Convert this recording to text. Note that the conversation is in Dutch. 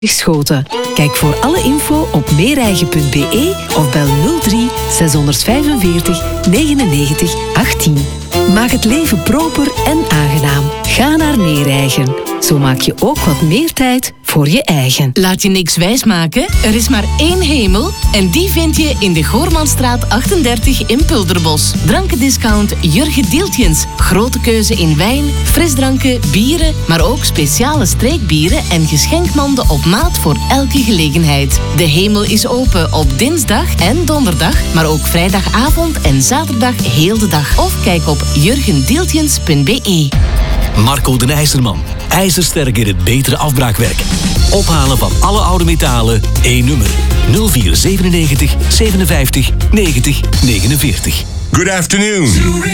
Schoten. Kijk voor alle info op meereigen.be of bel 03 645 99 18. Maak het leven proper en aangenaam. Ga naar Meereigen. Zo maak je ook wat meer tijd voor je eigen. Laat je niks wijsmaken. Er is maar één hemel en die vind je in de Goormanstraat 38 in Pulderbos. Drankendiscount Jurgen Dieltjens. Grote keuze in wijn, frisdranken, bieren, maar ook speciale streekbieren en geschenkmanden op maat voor elke gelegenheid. De hemel is open op dinsdag en donderdag, maar ook vrijdagavond en zaterdag heel de dag. Of kijk op jurgendieltjens.be. Marco den IJzerman. IJzersterk in het betere afbraakwerk. Ophalen van alle oude metalen. 1 nummer. 0497 57 90 49. Good afternoon.